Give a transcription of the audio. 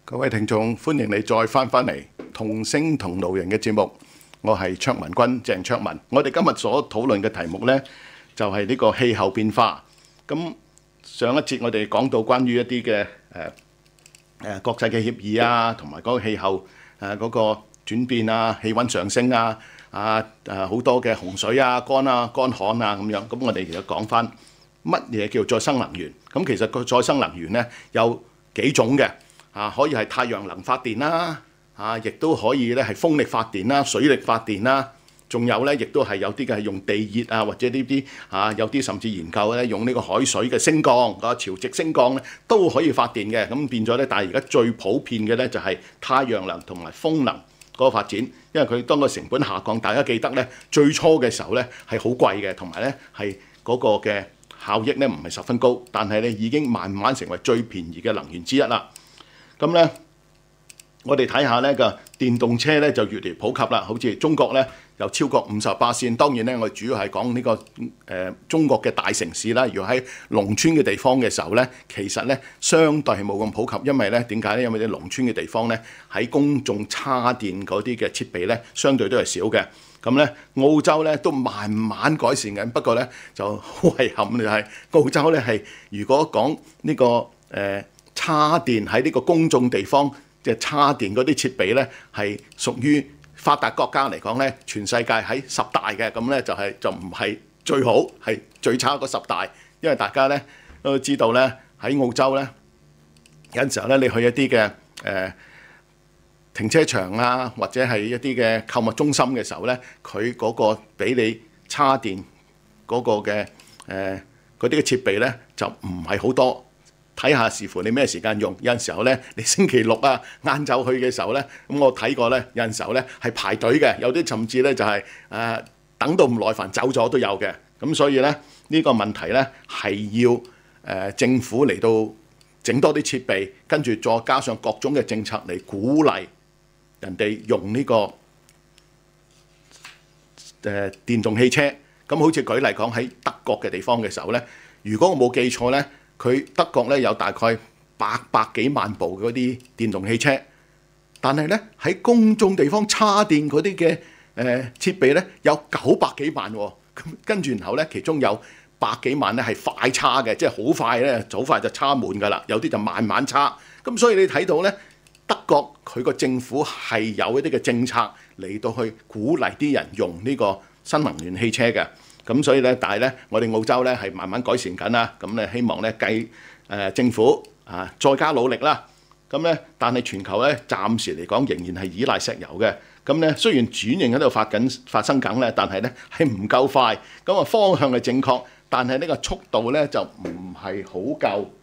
各位聽眾，歡迎你再翻嚟同聲同路人嘅節目，我係卓文君鄭卓文。我哋今日所討論嘅題目呢，就係呢個氣候變化。咁上一節我哋講到關於一啲嘅國際嘅協議啊，同埋嗰個氣候嗰個轉變啊，氣温上升啊，好多嘅洪水啊、乾旱啊咁樣。咁我哋其實講翻乜嘢叫再生能源？咁其實個再生能源呢，有幾種嘅。可以係太陽能發電啦，亦都可以咧係風力發電啦、水力發電啦，仲有咧亦都係有啲嘅係用地熱啊，或者呢啲有啲甚至研究咧用呢個海水嘅升降潮汐升降咧都可以發電嘅，咁變咗咧。但係而家最普遍嘅咧就係太陽能同埋風能嗰個發展，因為佢當個成本下降，大家記得咧最初嘅時候咧係好貴嘅，同埋咧係嗰個嘅效益咧唔係十分高，但係咧已經慢慢成為最便宜嘅能源之一啦。咁咧，我哋睇下咧個電動車咧就越嚟越普及啦。好似中國咧有超過50%。當然咧，我主要係講呢個中國嘅大城市啦。如果喺農村嘅地方嘅時候咧，其實咧相對係冇咁普及，因為咧點解咧？因為啲農村嘅地方咧喺公眾叉電嗰啲嘅設備咧，相對都係少嘅。咁咧澳洲咧都慢慢改善緊，不過咧就好遺憾就係澳洲咧係如果講呢個叉電喺呢個公眾地方嘅叉電嗰啲設備咧，係屬於發達國家嚟講咧，全世界喺10大嘅，咁咧就唔係最好，係最差嗰10大。因為大家咧都知道咧喺澳洲咧有陣時候咧，你去一啲嘅停車場啊，或者係一啲嘅購物中心嘅時候咧，佢嗰個俾你叉電嗰個嘅嗰啲嘅設備咧，就唔係好多。睇下視乎你咩時間用，有陣時候咧，你星期六啊晏晝去嘅時候咧，咁我睇過咧，有陣時候咧係排隊嘅，有啲甚至咧就係等到唔耐煩走咗都有嘅。咁所以咧呢個問題咧係要政府嚟到整多啲設備，跟住再加上各種嘅政策嚟鼓勵人哋用呢個電動汽車。咁好似舉例講喺德國嘅地方嘅時候咧，如果我冇記錯咧，佢德國咧有大概800幾萬部嗰啲電動汽車，但係咧喺公眾地方叉電嗰啲嘅設備咧有900幾萬喎。咁跟住然後咧，其中有100幾萬咧係快叉嘅，即係好快咧，好快就叉滿㗎啦。有啲就慢慢叉。咁所以你睇到咧，德國佢個政府係有一啲嘅政策嚟到去鼓勵啲人用呢個新能源汽車嘅。咁所以咧，但係咧，我哋澳洲咧係慢慢改善緊啦。咁咧，希望咧政府再加努力啦。咁咧，但係全球咧暫時嚟講仍然係依賴石油嘅。咁咧，雖然轉型喺度發生緊咧，但係咧係唔夠快。咁啊方向係正確，但係呢個速度咧就唔係好夠。